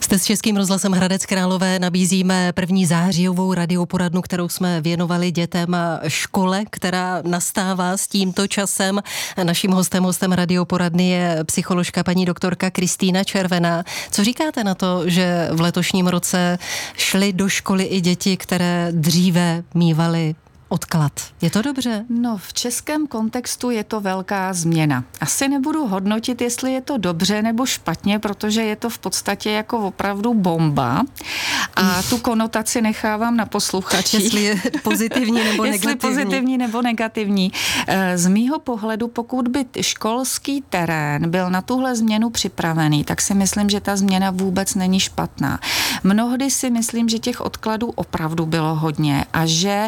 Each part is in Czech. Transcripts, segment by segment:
Jste s Českým rozhlasem Hradec Králové, nabízíme první zářijovou radioporadnu, kterou jsme věnovali dětem a škole, která nastává s tímto časem. Naším hostem radioporadny je psycholožka paní doktorka Kristýna Červená. Co říkáte na to, že v letošním roce šly do školy i děti, které dříve mívaly odklad? Je to dobře? No, v českém kontextu je to velká změna. Asi nebudu hodnotit, jestli je to dobře nebo špatně, protože je to v podstatě jako opravdu bomba a tu konotaci nechávám na posluchačích. Jestli je pozitivní nebo negativní. Jestli pozitivní nebo negativní. Z mýho pohledu, pokud by školský terén byl na tuhle změnu připravený, tak si myslím, že ta změna vůbec není špatná. Mnohdy si myslím, že těch odkladů opravdu bylo hodně a že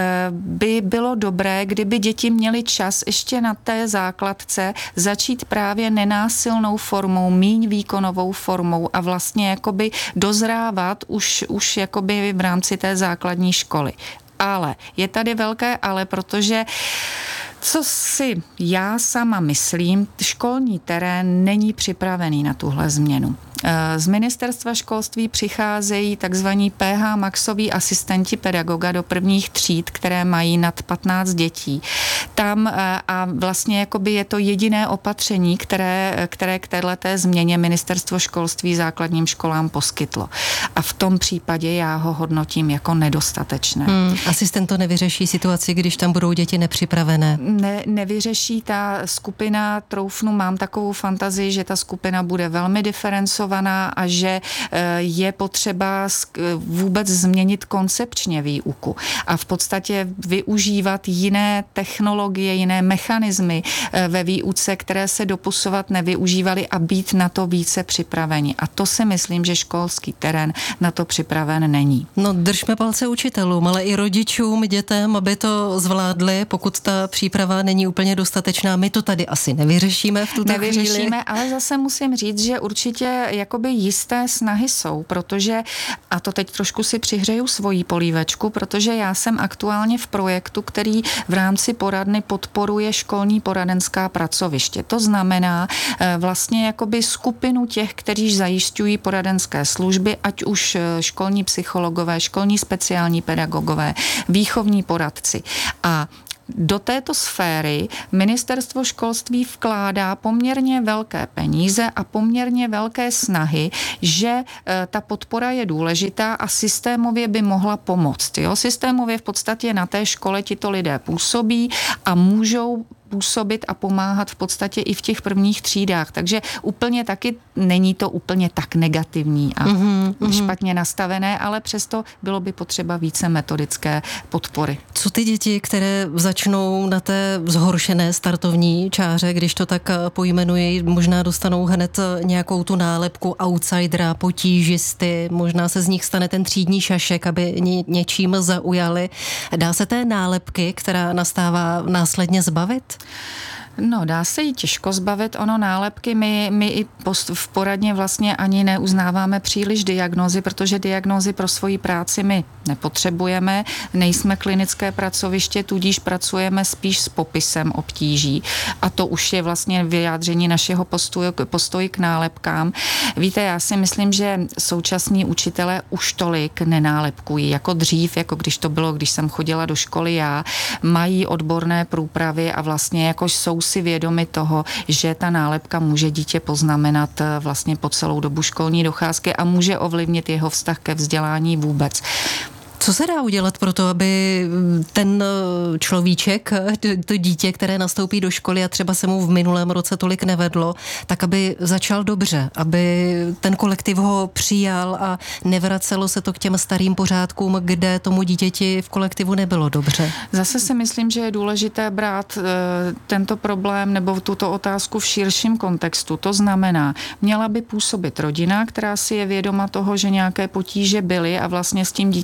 by bylo dobré, kdyby děti měly čas ještě na té základce začít právě nenásilnou formou, míň výkonovou formou a vlastně jakoby dozrávat už jakoby v rámci té základní školy. Ale je tady velké ale, protože co si já sama myslím, školní terén není připravený na tuhle změnu. Z ministerstva školství přicházejí takzvaní PH maxoví asistenti pedagoga do prvních tříd, které mají nad 15 dětí. Tam a vlastně jakoby je to jediné opatření, které k téhleté změně ministerstvo školství základním školám poskytlo. A v tom případě já ho hodnotím jako nedostatečné. Asistent to nevyřeší situaci, když tam budou děti nepřipravené. Nevyřeší ta skupina, mám takovou fantazii, že ta skupina bude velmi diferencovaná a že je potřeba vůbec změnit koncepčně výuku a v podstatě využívat jiné technologie, jiné mechanismy ve výuce, které se doposovat nevyužívaly a být na to více připraveni. A to si myslím, že školský terén na to připraven není. No, držme palce učitelům, ale i rodičům, dětem, aby to zvládli, pokud ta příprava není úplně dostatečná. My to tady asi nevyřešíme v tuto chvíli. Nevyřešíme, ale zase musím říct, že určitě jakoby jisté snahy jsou, protože, a to teď trošku si přihřeju svoji polívečku, protože já jsem aktuálně v projektu, který v rámci poradny podporuje školní poradenská pracoviště. To znamená vlastně jakoby skupinu těch, kteří zajišťují poradenské služby, ať už školní psychologové, školní speciální pedagogové, výchovní poradci. A do této sféry ministerstvo školství vkládá poměrně velké peníze a poměrně velké snahy, že ta podpora je důležitá a systémově by mohla pomoct. Jo? Systémově v podstatě na té škole tito lidé působí a můžou působit a pomáhat v podstatě i v těch prvních třídách. Takže úplně taky není to úplně tak negativní a špatně nastavené, ale přesto bylo by potřeba více metodické podpory. Co ty děti, které začnou na té zhoršené startovní čáře, když to tak pojmenuji, možná dostanou hned nějakou tu nálepku outsidera, potížisty, možná se z nich stane ten třídní šašek, aby něčím zaujali. Dá se té nálepky, která nastává, následně zbavit? No, dá se jí těžko zbavit. Ono nálepky, my i v poradně vlastně ani neuznáváme příliš diagnózy, protože diagnózy pro svoji práci my nepotřebujeme. Nejsme klinické pracoviště, tudíž pracujeme spíš s popisem obtíží. A to už je vlastně vyjádření našeho postoji k nálepkám. Víte, já si myslím, že současní učitelé už tolik nenálepkují, jako dřív, jako když to bylo, když jsem chodila do školy já, mají odborné průpravy a vlastně jako jsou si vědomi toho, že ta nálepka může dítě poznamenat vlastně po celou dobu školní docházky a může ovlivnit jeho vztah ke vzdělání vůbec. Co se dá udělat pro to, aby ten človíček, to dítě, které nastoupí do školy a třeba se mu v minulém roce tolik nevedlo, tak aby začal dobře, aby ten kolektiv ho přijal a nevracelo se to k těm starým pořádkům, kde tomu dítěti v kolektivu nebylo dobře? Zase si myslím, že je důležité brát tento problém nebo tuto otázku v širším kontextu. To znamená, měla by působit rodina, která si je vědoma toho, že nějaké potíže byly a vlastně s tím dítětem zase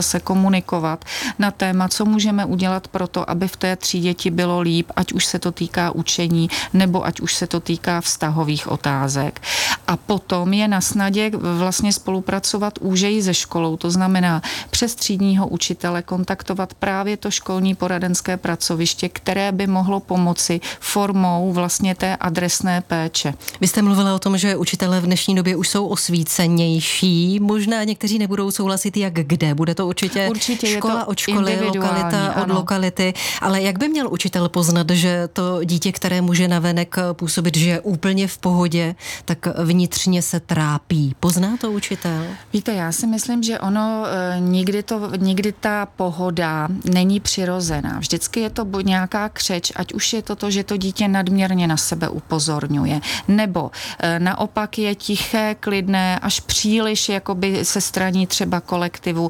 zase komunikovat na téma, co můžeme udělat pro to, aby v té třídě ti bylo líp, ať už se to týká učení, nebo ať už se to týká vztahových otázek. A potom je na snadě vlastně spolupracovat úžeji se školou, to znamená přes třídního učitele kontaktovat právě to školní poradenské pracoviště, které by mohlo pomoci formou vlastně té adresné péče. Vy jste mluvila o tom, že učitelé v dnešní době už jsou osvícenější. Možná někteří nebudou souhlasit, jak kde. Bude to určitě škola od školy, lokalita od lokality. Ale jak by měl učitel poznat, že to dítě, které může navenek působit, že je úplně v pohodě, tak vnitřně se trápí? Pozná to učitel? Víte, já si myslím, že ono nikdy ta pohoda není přirozená. Vždycky je to nějaká křeč, ať už je to, že to dítě nadměrně na sebe upozorňuje, nebo naopak je tiché, klidné, až příliš jakoby se straní třeba kolektivu.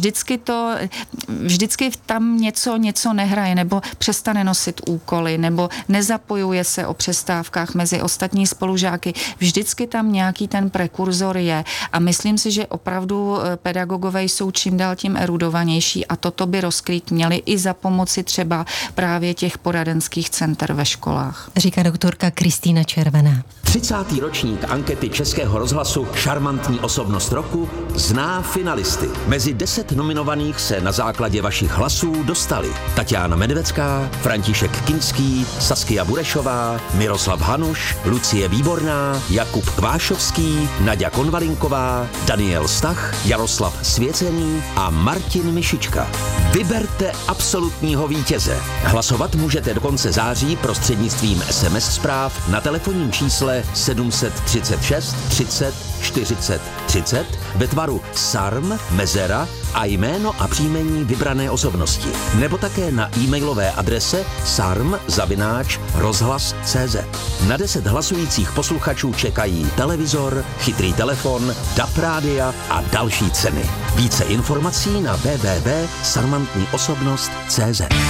Vždycky tam něco nehraje, nebo přestane nosit úkoly, nebo nezapojuje se o přestávkách mezi ostatní spolužáky. Vždycky tam nějaký ten prekurzor je a myslím si, že opravdu pedagogové jsou čím dál tím erudovanější a toto by rozkrýt měli i za pomoci třeba právě těch poradenských center ve školách. Říká doktorka Kristýna Červená. 30. ročník ankety Českého rozhlasu Šarmantní osobnost roku zná finalisty. Mezi 10 nominovaných se na základě vašich hlasů dostali Tatiana Medvecká, František Kinský, Saskia Burešová, Miroslav Hanuš, Lucie Výborná, Jakub Kvášovský, Naďa Konvalinková, Daniel Stach, Jaroslav Svěcený a Martin Mišička. Vyberte absolutního vítěze. Hlasovat můžete do konce září prostřednictvím SMS zpráv na telefonním čísle 736 30 40 30 ve tvaru SARM, mezera a jméno a příjmení vybrané osobnosti. Nebo také na e-mailové adrese sarm@rozhlas.cz. Na 10 hlasujících posluchačů čekají televizor, chytrý telefon, DAB rádia a další ceny. Více informací na www.sarmantniosobnost.cz.